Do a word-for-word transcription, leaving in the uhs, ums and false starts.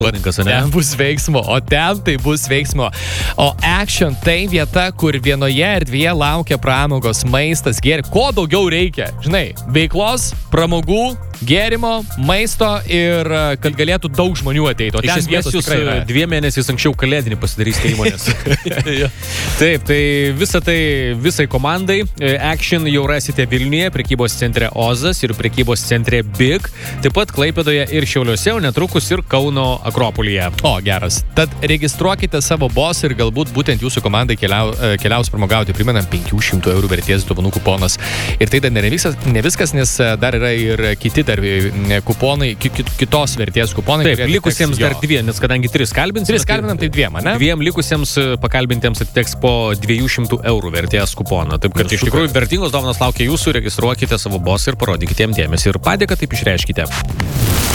ten bus veiksmo, o ten tai bus veiksmo. O Action tai vieta, kur vienoje erdvėje laukia pramogos, maistas, gėrimas. Ko daugiau reikia? Žinai, veiklos, pramogų, gėrimo, maisto ir kad galėtų daug žmonių ateiti. O iš esmės jūs dviem mėnesiais anksčiau kalėdinį pasidarysite įmonės. Taip, tai visą tai visai komandai Action jau rasite Vilniuje, prekybos centre Ozas ir prekybos centre Big, taip pat Klaipėdoje ir Šiauliuose, o netrukus ir Kauno Akropolyje. O, geras. Tad registruokite savo bosą ir galbūt būtent jūsų komandai keliau, keliaus pramogauti. Primenam, penkių šimtų eurų vertės dovanų kuponas. Ir tai dar ne viskas, ne viskas, nes dar yra ir kiti dar kuponai, kitos vertės kuponai. Taip, likusiems dar dviem, nes kadangi tris kalbinsime. Tris kalbinam, tai dviem, ne? Dviem likusiems pakalbintiems atiteks po dviejų šimtų eurų vertės kuponą. Taip, kad iš tikrųjų vertingos dovanos laukia jūsų, registruokite savo bosą ir parodykite jam dėmesį. Ir padėką taip išreiškite.